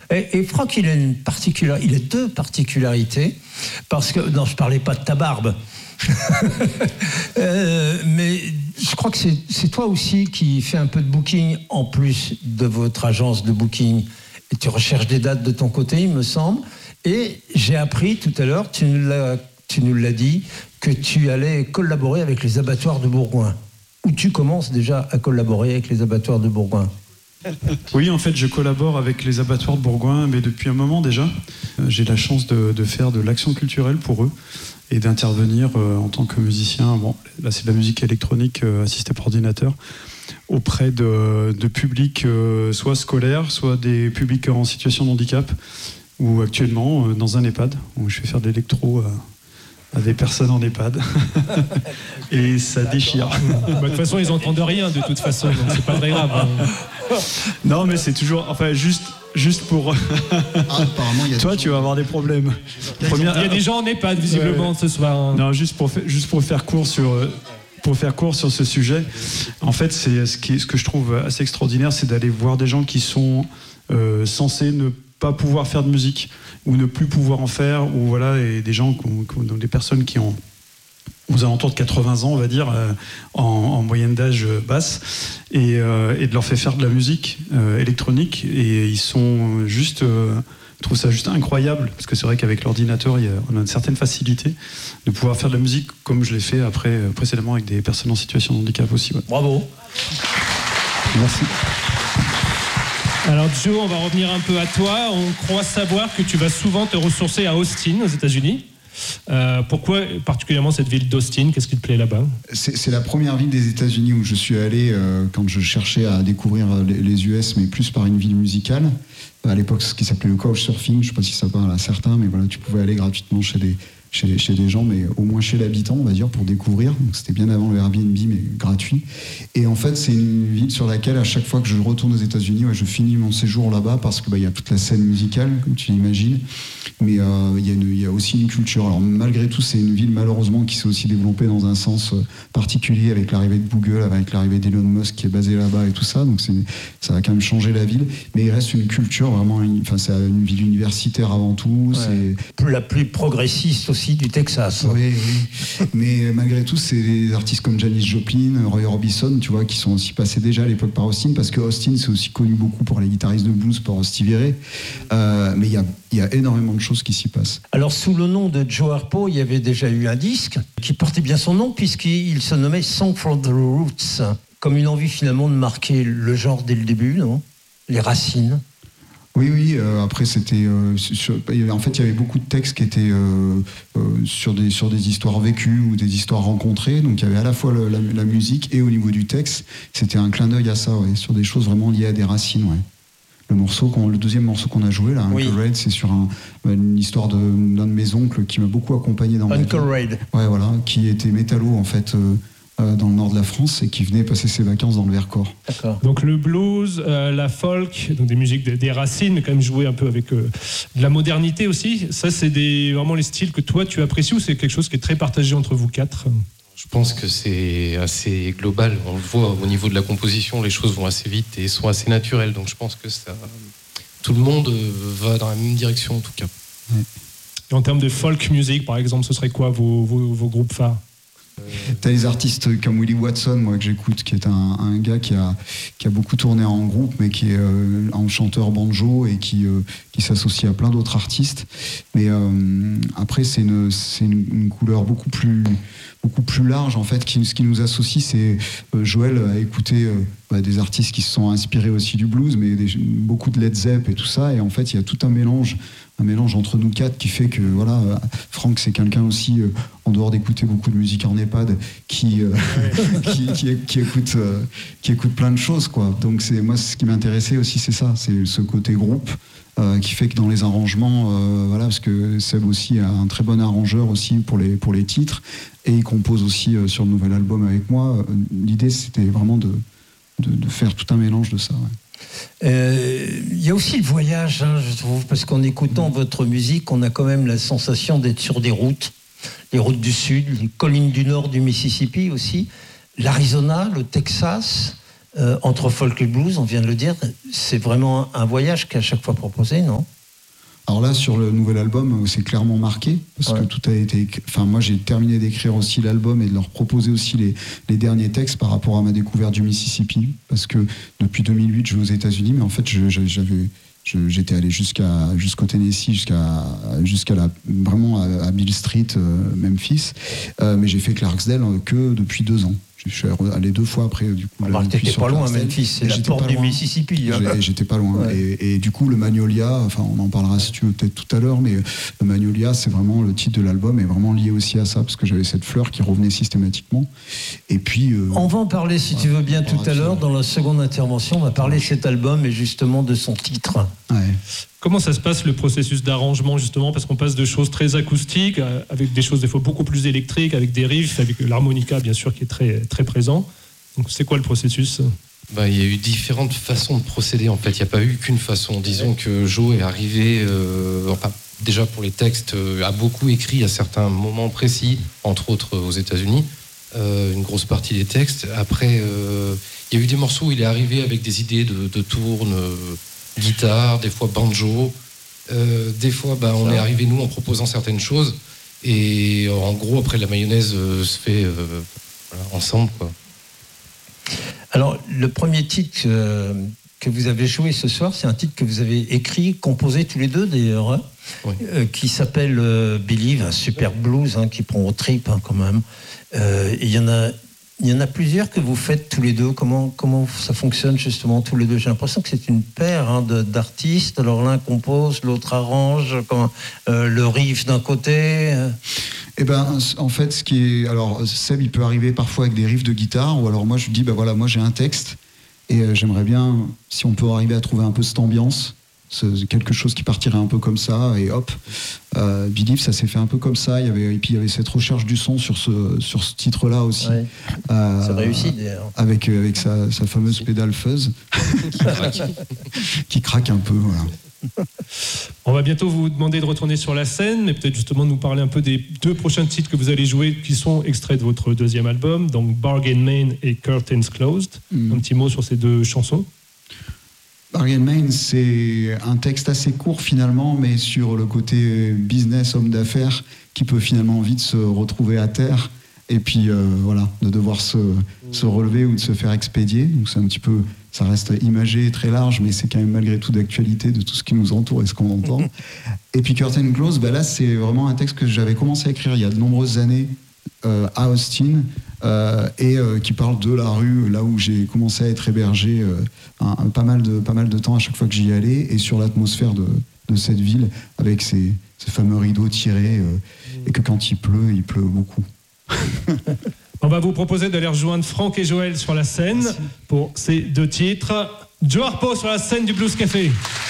Et Franck, il a deux particularités, parce que, non, je parlais pas de ta barbe, mais je crois que c'est toi aussi qui fais un peu de booking en plus de votre agence de booking. Et tu recherches des dates de ton côté, il me semble. Et j'ai appris tout à l'heure, tu nous l'as dit, que tu allais collaborer avec les abattoirs de Bourgoin. Ou tu commences déjà à collaborer avec les abattoirs de Bourgoin. Oui, en fait, je collabore avec les abattoirs de Bourgoin, mais depuis un moment déjà. J'ai la chance de faire de l'action culturelle pour eux et d'intervenir en tant que musicien. Bon, là, c'est de la musique électronique assistée par ordinateur auprès de publics soit scolaires, soit des publics en situation de handicap, ou actuellement dans un EHPAD, où je fais faire de l'électro à des personnes en EHPAD. Et ça déchire. De toute façon, ils n'entendent rien de toute façon, donc c'est pas très grave. Non, mais c'est toujours... Enfin, juste pour... apparemment, il y a toi, tu vas avoir des problèmes. Il y a des gens en EHPAD, visiblement, ce soir. Hein. Non, juste pour faire court sur ce sujet, en fait, c'est ce que je trouve assez extraordinaire, c'est d'aller voir des gens qui sont censés ne pas pouvoir faire de musique ou ne plus pouvoir en faire, ou voilà, et des gens, des personnes qui ont aux alentours de 80 ans, on va dire, en moyenne d'âge basse, et de leur faire de la musique électronique, et ils sont juste... Je trouve ça juste incroyable, parce que c'est vrai qu'avec l'ordinateur, on a une certaine facilité de pouvoir faire de la musique comme je l'ai fait précédemment avec des personnes en situation de handicap aussi. Ouais. Bravo. Merci. Alors Joe, on va revenir un peu à toi. On croit savoir que tu vas souvent te ressourcer à Austin, aux États-Unis. Pourquoi particulièrement cette ville d'Austin? Qu'est-ce qui te plaît là-bas? C'est la première ville des États-Unis où je suis allé quand je cherchais à découvrir les US, mais plus par une ville musicale. À l'époque, ce qui s'appelait le couchsurfing, je ne sais pas si ça parle à certains, mais voilà, tu pouvais aller gratuitement chez des gens, mais au moins chez l'habitant, on va dire, pour découvrir. Donc c'était bien avant le Airbnb, mais gratuit. Et en fait, c'est une ville sur laquelle, à chaque fois que je retourne aux États-Unis, je finis mon séjour là-bas parce que y a toute la scène musicale, comme tu l'imagines, mais il y a aussi une culture. Alors malgré tout, c'est une ville malheureusement qui s'est aussi développée dans un sens particulier avec l'arrivée de Google, avec l'arrivée d'Elon Musk qui est basé là-bas et tout ça. Donc ça a quand même changé la ville, mais il reste une culture vraiment. C'est une ville universitaire avant tout. Ouais. C'est la plus progressiste aussi du Texas. Oui. Mais malgré tout, c'est des artistes comme Janis Joplin, Roy Orbison, tu vois, qui sont aussi passés déjà à l'époque par Austin, parce que Austin, c'est aussi connu beaucoup pour les guitaristes de blues, pour Stevie Ray. Mais il y a énormément de choses qui s'y passent. Alors, sous le nom de Joe Harpo, il y avait déjà eu un disque qui portait bien son nom, puisqu'il se nommait Song from the Roots, comme une envie finalement de marquer le genre dès le début, non? Les racines. Oui. Après, c'était en fait, il y avait beaucoup de textes qui étaient sur des histoires vécues ou des histoires rencontrées. Donc, il y avait à la fois la musique et au niveau du texte, c'était un clin d'œil à ça, ouais, sur des choses vraiment liées à des racines. Ouais. Le deuxième morceau qu'on a joué, là, Uncle Red, c'est sur une histoire d'un de mes oncles qui m'a beaucoup accompagné dans ma vie. Uncle Red. Ouais, voilà, qui était métallo en fait. Dans le nord de la France et qui venait passer ses vacances dans le Vercors. D'accord. Donc le blues, la folk, donc des musiques des racines, mais quand même jouer un peu avec de la modernité aussi. Ça, c'est vraiment les styles que toi tu apprécies, ou c'est quelque chose qui est très partagé entre vous quatre? Je pense que c'est assez global. On le voit au niveau de la composition, les choses vont assez vite et sont assez naturelles. Donc je pense que tout le monde va dans la même direction en tout cas. Ouais. Et en termes de folk music, par exemple, ce serait quoi vos groupes phares? T'as les artistes comme Willie Watson, moi, que j'écoute, qui est un gars qui a beaucoup tourné en groupe, mais qui est un chanteur banjo et qui s'associe à plein d'autres artistes. Mais après, c'est une couleur beaucoup plus large, en fait. Ce qui nous associe, c'est Joël a écouté des artistes qui se sont inspirés aussi du blues, mais beaucoup de Led Zepp et tout ça. Et en fait, il y a tout un mélange entre nous quatre qui fait que voilà, Franck, c'est quelqu'un aussi, en dehors d'écouter beaucoup de musique en EHPAD, qui écoute plein de choses, quoi. Donc moi, ce qui m'intéressait aussi, c'est ça, c'est ce côté groupe qui fait que dans les arrangements, parce que Seb aussi a un très bon arrangeur aussi pour les titres, et il compose aussi sur le nouvel album avec moi. L'idée, c'était vraiment de faire tout un mélange de ça. Ouais. Il y a aussi le voyage, je trouve, parce qu'en écoutant votre musique, on a quand même la sensation d'être sur des routes, les routes du Sud, les collines du Nord du Mississippi aussi, l'Arizona, le Texas, entre folk et blues, on vient de le dire, c'est vraiment un voyage qui est à chaque fois proposé, non ? Alors là, sur le nouvel album, c'est clairement marqué, parce que tout a été... Enfin, moi, j'ai terminé d'écrire aussi l'album et de leur proposer aussi les derniers textes par rapport à ma découverte du Mississippi, parce que depuis 2008, je vais aux États-Unis, mais en fait, j'étais allé jusqu'au Tennessee, vraiment à Beale Street, Memphis, mais j'ai fait Clarksdale que depuis 2 ans. Je suis allé 2 fois après, du coup. Alors, t'étais pas loin, Memphis, c'est la porte du Mississippi. Hein. J'étais pas loin. Ouais. Et du coup, le Magnolia, enfin, on en parlera si tu veux peut-être tout à l'heure, mais le Magnolia, c'est vraiment le titre de l'album, est vraiment lié aussi à ça, parce que j'avais cette fleur qui revenait systématiquement. Et puis. On va en parler, si tu veux bien, tout à l'heure. Dans la seconde intervention, on va parler de cet album et justement de son titre. Ouais. Comment ça se passe le processus d'arrangement justement, parce qu'on passe de choses très acoustiques avec des choses des fois beaucoup plus électriques, avec des riffs, avec l'harmonica bien sûr qui est très, très présent. Donc c'est quoi le processus ? Il y a eu différentes façons de procéder en fait, il n'y a pas eu qu'une façon. Disons que Joe est arrivé, déjà pour les textes, a beaucoup écrit à certains moments précis, entre autres aux États-Unis, une grosse partie des textes. Après, il y a eu des morceaux où il est arrivé avec des idées de tourne, guitare, des fois banjo, des fois on est arrivé nous en proposant certaines choses et en gros après la mayonnaise se fait ensemble quoi. Alors le premier titre que vous avez joué ce soir, c'est un titre que vous avez écrit, composé tous les deux d'ailleurs, hein, oui. Qui s'appelle Believe, un super blues qui prend aux tripes quand même. Il y en a plusieurs que vous faites tous les deux. Comment ça fonctionne justement tous les deux ? J'ai l'impression que c'est une paire d'artistes. Alors l'un compose, l'autre arrange. Le riff d'un côté. Eh ben, en fait, alors Seb, il peut arriver parfois avec des riffs de guitare, ou alors moi je lui dis, moi j'ai un texte et j'aimerais bien, si on peut arriver à trouver un peu cette ambiance. C'est quelque chose qui partirait un peu comme ça et hop, Believe, ça s'est fait un peu comme ça. Et puis il y avait cette recherche du son sur ce titre-là aussi. Ouais. Ça réussit d'ailleurs. Avec sa fameuse pédale fuzz qui craque un peu. Voilà. On va bientôt vous demander de retourner sur la scène, mais peut-être justement nous parler un peu des 2 prochains titres que vous allez jouer, qui sont extraits de votre 2e album, donc Bargain Man et Curtains Closed. Un petit mot sur ces 2 chansons. Bargain Man, c'est un texte assez court finalement, mais sur le côté business, homme d'affaires, qui peut finalement vite se retrouver à terre, et puis de devoir se relever ou de se faire expédier. Donc c'est un petit peu, ça reste imagé, très large, mais c'est quand même malgré tout d'actualité de tout ce qui nous entoure et ce qu'on entend. Et puis Curtain Close, là c'est vraiment un texte que j'avais commencé à écrire il y a de nombreuses années à Austin, et qui parle de la rue, là où j'ai commencé à être hébergé pas mal de temps à chaque fois que j'y allais, et sur l'atmosphère de cette ville, avec ces fameux rideaux tirés, et que quand il pleut beaucoup. On va vous proposer d'aller rejoindre Franck et Joël sur la scène. Merci. Pour ces 2 titres. Joe Harpo sur la scène du Blues Café.